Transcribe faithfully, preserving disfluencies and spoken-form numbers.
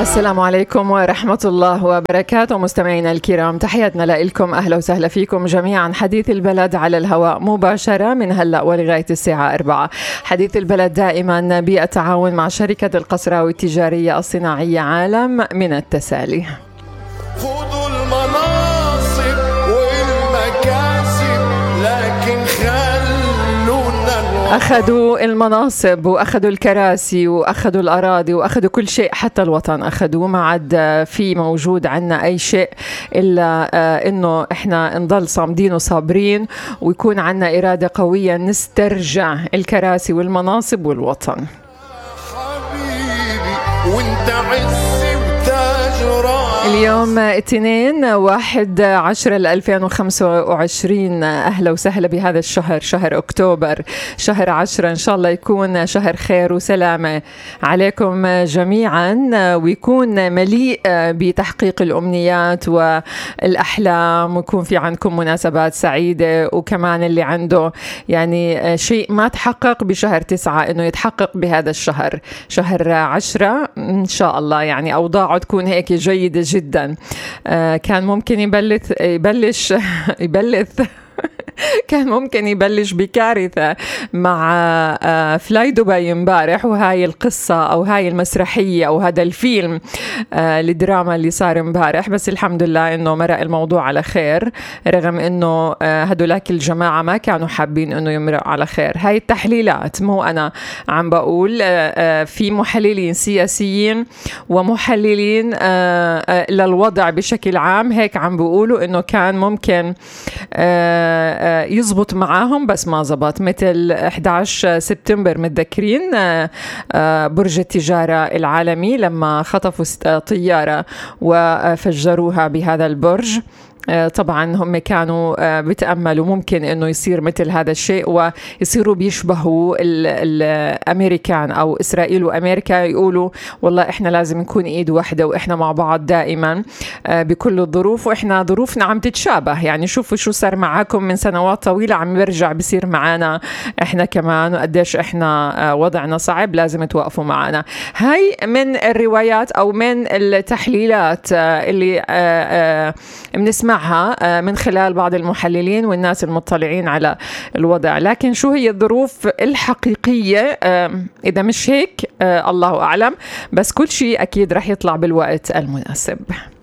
السلام عليكم ورحمة الله وبركاته. مستمعينا الكرام، تحياتنا لكم، أهلا وسهلا فيكم جميعا. حديث البلد على الهواء مباشرة من هلأ ولغاية الساعة أربعة. حديث البلد دائما بالتعاون مع شركة القصراوي التجارية الصناعية عالم من التسالي. خذوا المناصب والمكاسب لكن خلونا أخذوا المناصب وأخذوا الكراسي وأخذوا الأراضي وأخذوا كل شيء، حتى الوطن أخذوا. ما عاد في موجود عنا أي شيء إلا إنه إحنا نضل صامدين وصابرين ويكون عنا إرادة قوية نسترجع الكراسي والمناصب والوطن. حبيبي وانت عزي وتاج راسي. اليوم اثنين واحد عشرة ألفين وخمسة وعشرين. أهلا وسهلا بهذا الشهر، شهر أكتوبر، شهر عشرة. إن شاء الله يكون شهر خير وسلامة عليكم جميعا، ويكون مليء بتحقيق الأمنيات والأحلام، ويكون في عندكم مناسبات سعيدة، وكمان اللي عنده يعني شيء ما تحقق بشهر تسعة إنه يتحقق بهذا الشهر، شهر عشرة إن شاء الله. يعني أوضاعه تكون هيك جيدة جدا. آه كان ممكن يبلث يبلش يبلث كان ممكن يبلش بكارثة مع آه فلاي دبي امبارح، وهاي القصة أو هاي المسرحية أو هذا الفيلم آه الدراما اللي صار امبارح. بس الحمد لله إنه مرق الموضوع على خير، رغم إنه آه هدولاك الجماعة ما كانوا حابين إنه يمرق على خير. هاي التحليلات، مو أنا عم بقول، آه آه في محللين سياسيين ومحللين آه آه للوضع بشكل عام هيك عم بيقولوا إنه كان ممكن آه يزبط معاهم بس ما زبط. مثل أحد عشر سبتمبر، متذكرين برج التجارة العالمي لما خطفوا طيارة وفجروها بهذا البرج. طبعا هم كانوا بيتأملوا ممكن انه يصير مثل هذا الشيء ويصيروا بيشبهوا الامريكان او اسرائيل وامريكا، يقولوا والله احنا لازم نكون ايد واحدة واحنا مع بعض دائما بكل الظروف، واحنا ظروفنا عم تتشابه. يعني شوفوا شو صار معاكم من سنوات طويلة، عم يرجع بيصير معنا احنا كمان، وقديش احنا وضعنا صعب، لازم توقفوا معنا. هاي من الروايات او من التحليلات اللي بنسمع معها من خلال بعض المحللين والناس المطلعين على الوضع. لكن شو هي الظروف الحقيقية إذا مش هيك الله أعلم، بس كل شيء أكيد رح يطلع بالوقت المناسب.